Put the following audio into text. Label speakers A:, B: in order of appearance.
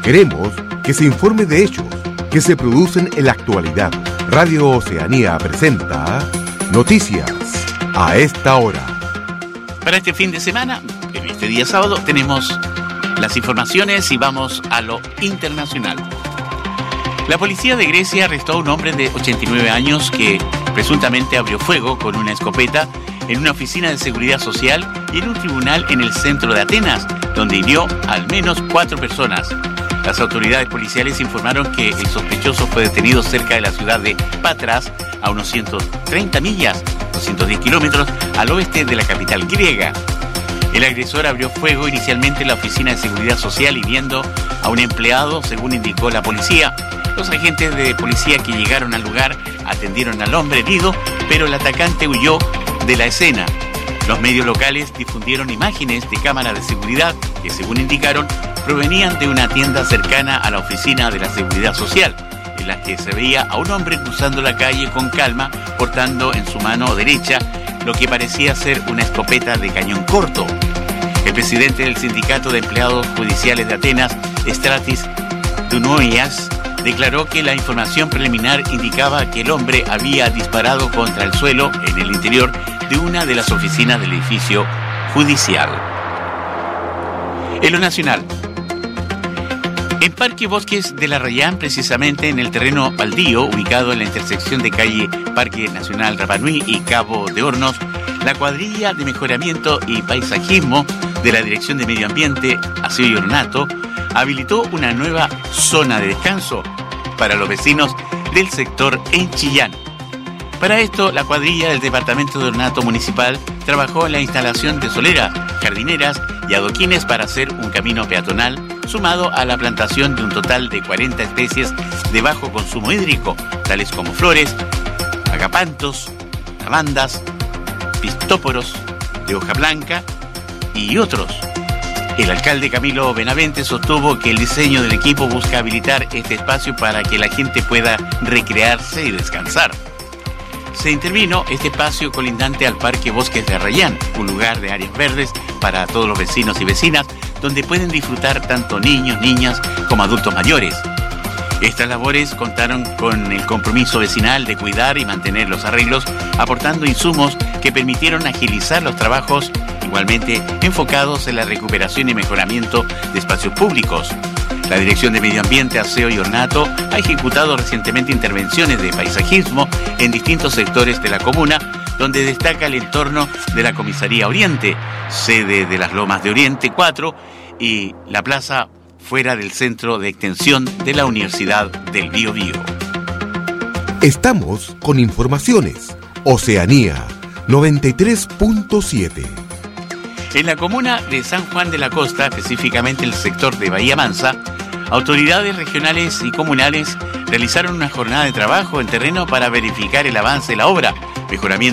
A: Queremos que se informe de hechos que se producen en la actualidad. Radio Oceanía presenta Noticias a esta hora.
B: Para este fin de semana, en este día sábado, tenemos las informaciones y vamos a lo internacional. La policía de Grecia arrestó a un hombre de 89 años que presuntamente abrió fuego con una escopeta en una oficina de seguridad social y en un tribunal en el centro de Atenas, donde hirió al menos 4 personas. Las autoridades policiales informaron que el sospechoso fue detenido cerca de la ciudad de Patras, a unos 130 millas, 210 kilómetros, al oeste de la capital griega. El agresor abrió fuego inicialmente en la oficina de seguridad social hiriendo a un empleado, según indicó la policía. Los agentes de policía que llegaron al lugar atendieron al hombre herido, pero el atacante huyó de la escena. Los medios locales difundieron imágenes de cámaras de seguridad que, según indicaron, provenían de una tienda cercana a la oficina de la seguridad social, en las que se veía a un hombre cruzando la calle con calma, portando en su mano derecha lo que parecía ser una escopeta de cañón corto. El presidente del Sindicato de Empleados Judiciales de Atenas, Stratis Dunouias, declaró que la información preliminar indicaba que el hombre había disparado contra el suelo en el interior de una de las oficinas del edificio judicial. En lo nacional, en Parque Bosques de la Rayán, precisamente en el terreno baldío ubicado en la intersección de calle Parque Nacional Rapa Nui y Cabo de Hornos, la cuadrilla de mejoramiento y paisajismo de la Dirección de Medio Ambiente, Aseo y Ornato habilitó una nueva zona de descanso para los vecinos del sector en Chillán. Para esto, la cuadrilla del Departamento de Ornato Municipal trabajó en la instalación de soleras, jardineras y adoquines para hacer un camino peatonal, sumado a la plantación de un total de 40 especies de bajo consumo hídrico, tales como flores, agapantos, lavandas, pistóporos de hoja blanca y otros. El alcalde Camilo Benavente sostuvo que el diseño del equipo busca habilitar este espacio para que la gente pueda recrearse y descansar. Se intervino este espacio colindante al Parque Bosques de Rayán, un lugar de áreas verdes para todos los vecinos y vecinas, donde pueden disfrutar tanto niños, niñas como adultos mayores. Estas labores contaron con el compromiso vecinal de cuidar y mantener los arreglos, aportando insumos que permitieron agilizar los trabajos, igualmente enfocados en la recuperación y mejoramiento de espacios públicos. La Dirección de Medio Ambiente, Aseo y Ornato ha ejecutado recientemente intervenciones de paisajismo en distintos sectores de la comuna, donde destaca el entorno de la Comisaría Oriente, sede de las Lomas de Oriente 4 y la plaza fuera del centro de extensión de la Universidad del Biobío.
A: Estamos con informaciones. Oceanía 93.7.
B: En la comuna de San Juan de la Costa, específicamente el sector de Bahía Mansa, autoridades regionales y comunales realizaron una jornada de trabajo en terreno para verificar el avance de la obra, mejoramiento